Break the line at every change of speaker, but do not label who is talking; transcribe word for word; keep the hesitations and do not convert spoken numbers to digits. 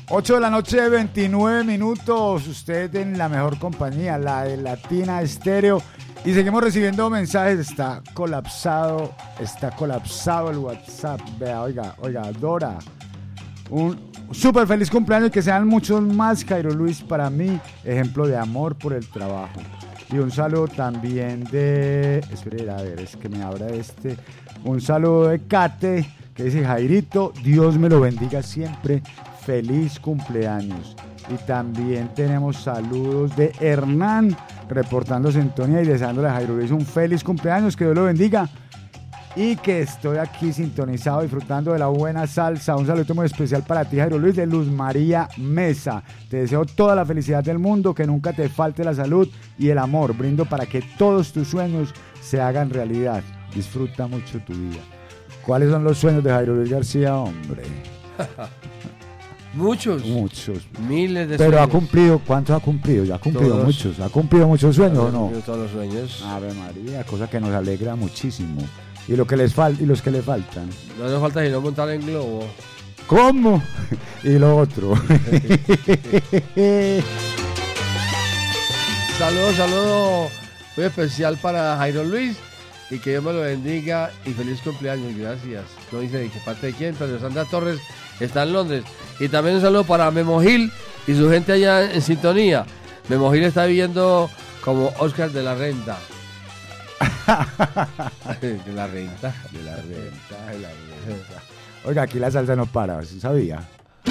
ocho de la noche, veintinueve minutos. Usted en la mejor compañía, la de Latina Estéreo. Y seguimos recibiendo mensajes. Está colapsado, está colapsado el WhatsApp. Vea, oiga, oiga, Dora. Un súper feliz cumpleaños y que sean muchos más, Jairo Luis, para mí, ejemplo de amor por el trabajo. Y un saludo también de... Espera, a ver, es que me abra este. Un saludo de Kate, que dice: Jairito, Dios me lo bendiga siempre. Feliz cumpleaños. Y también tenemos saludos de Hernán, reportando sintonía y deseándole a Jairo Luis un feliz cumpleaños, que Dios lo bendiga. Y que estoy aquí sintonizado, disfrutando de la buena salsa. Un saludo muy especial para ti, Jairo Luis, de Luz María Mesa. Te deseo toda la felicidad del mundo, que nunca te falte la salud y el amor. Brindo para que todos tus sueños se hagan realidad. Disfruta mucho tu vida. ¿Cuáles son los sueños de Jairo Luis García, hombre?
Muchos.
Muchos.
Miles de
Pero
sueños.
ha cumplido, ¿cuántos ha cumplido? Ya ha cumplido
Todos.
muchos. ¿Ha cumplido muchos sueños o no?
Todos los sueños.
Ave María, cosa que nos alegra muchísimo. Y lo que les falta y los que le faltan.
No nos falta sino montar en globo.
¿Cómo? Y lo otro.
Saludos, saludos muy especial para Jairo Luis. Y que Dios me lo bendiga y feliz cumpleaños, gracias. No dice de qué parte de quién, pero Sandra Torres está en Londres. Y también un saludo para Memo Gil y su gente allá en sintonía. Memo Gil está viviendo como Oscar de la Renta. de la Renta.
De la renta, de la renta. Oiga, aquí la salsa no para, ¿sí sabía?